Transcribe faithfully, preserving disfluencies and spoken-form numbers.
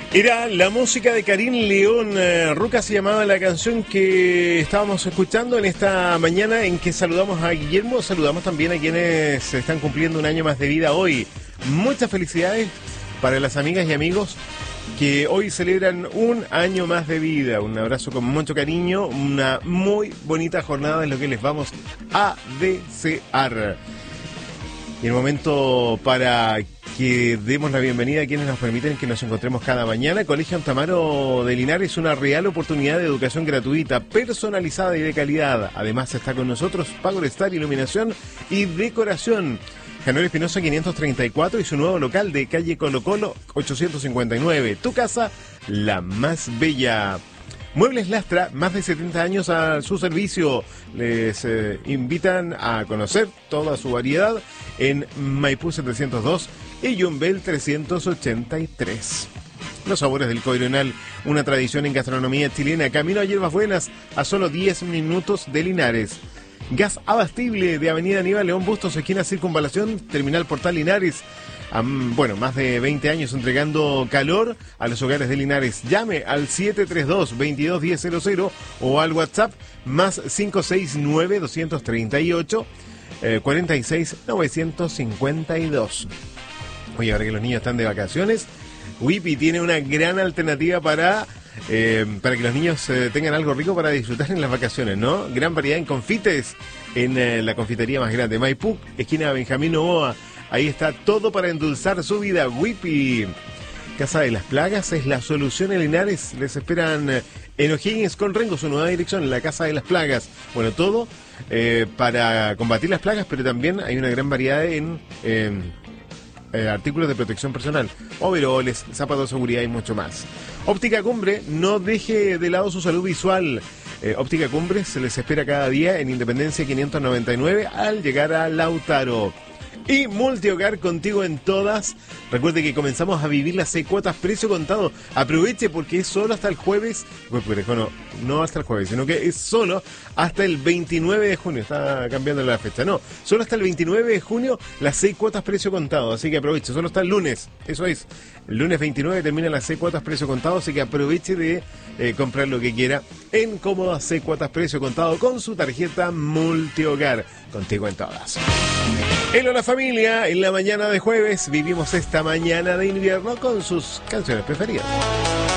Era la música de Karim León. eh, Ruca se llamaba la canción que estábamos escuchando en esta mañana en que saludamos a Guillermo. Saludamos también a quienes están cumpliendo un año más de vida hoy. Muchas felicidades para las amigas y amigos que hoy celebran un año más de vida. Un abrazo con mucho cariño, una muy bonita jornada es lo que les vamos a desear. Y el momento para que demos la bienvenida a quienes nos permiten que nos encontremos cada mañana. Colegio Antamaro de Linares, una real oportunidad de educación gratuita, personalizada y de calidad. Además está con nosotros Powerstar, iluminación y decoración. General Espinosa quinientos treinta y cuatro y su nuevo local de calle Colo Colo ochocientos cincuenta y nueve. Tu casa, la más bella. Muebles Lastra, más de setenta años a su servicio. Les eh, invitan a conocer toda su variedad en Maipú setecientos dos y Yumbel trescientos ochenta y tres. Los sabores del Coironal, una tradición en gastronomía chilena. Camino a Hierbas Buenas, a solo diez minutos de Linares. Gas abastible de Avenida Aníbal León Bustos, esquina Circunvalación, Terminal Portal Linares. Um, bueno, más de veinte años entregando calor a los hogares de Linares. Llame al siete tres dos, veintidós diez cero cero o al WhatsApp más cinco seis nueve, dos tres ocho, cuarenta y seis, novecientos cincuenta y dos. Oye, ahora que los niños están de vacaciones, Whippy tiene una gran alternativa para... Eh, para que los niños eh, tengan algo rico para disfrutar en las vacaciones, ¿no? Gran variedad en confites en eh, la confitería más grande, Maipú, esquina Benjamín Novoa. Ahí está todo para endulzar su vida. Whippy. Casa de las Plagas es la solución en Linares. Les esperan eh, en O'Higgins con Rengo, su nueva dirección, la Casa de las Plagas. Bueno, todo eh, para combatir las plagas, pero también hay una gran variedad en... Eh, Eh, artículos de protección personal, overoles, zapatos de seguridad y mucho más. Óptica Cumbre, no deje de lado su salud visual. eh, Óptica Cumbre se les espera cada día en Independencia quinientos noventa y nueve al llegar a Lautaro. Y Multihogar, contigo en todas. Recuerde que comenzamos a vivir las seis cuotas precio contado. Aproveche porque es solo hasta el jueves. Bueno, no hasta el jueves, sino que es solo hasta el veintinueve de junio. Está cambiando la fecha. No, solo hasta el veintinueve de junio las seis cuotas precio contado. Así que aproveche. Solo hasta el lunes. Eso es. El lunes veintinueve terminan las seis cuotas precio contado. Así que aproveche de eh, comprar lo que quiera en cómodas seis cuotas precio contado con su tarjeta Multihogar. Contigo en todas. Hello la familia, en la mañana de jueves vivimos esta mañana de invierno con sus canciones preferidas.